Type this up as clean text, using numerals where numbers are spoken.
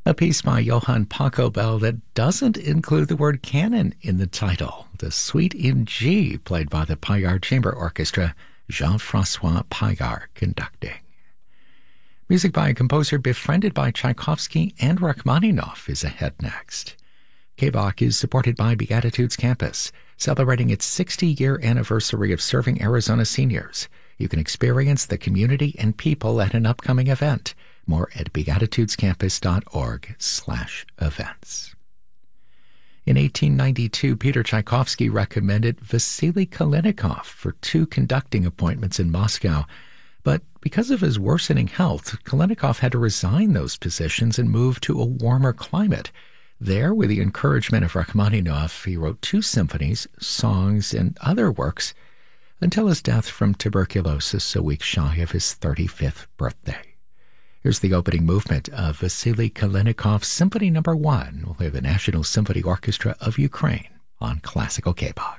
A piece by Johann Pachelbel that doesn't include the word canon in the title. The Suite in G, played by the Paillard Chamber Orchestra, Jean-Francois Paillard conducting. Music by a composer befriended by Tchaikovsky and Rachmaninoff is ahead next. KBOK is supported by Beatitudes Campus, celebrating its 60-year anniversary of serving Arizona seniors. You can experience the community and people at an upcoming event. More at beatitudescampus.org/events. In 1892, Peter Tchaikovsky recommended Vasily Kalinikov for 2 conducting appointments in Moscow. But because of his worsening health, Kalinikov had to resign those positions and move to a warmer climate. There, with the encouragement of Rachmaninoff, he wrote 2 symphonies, songs, and other works until his death from tuberculosis a week shy of his 35th birthday. Here's the opening movement of Vasily Kalinikov's Symphony No. 1 with the National Symphony Orchestra of Ukraine on Classical KBOK.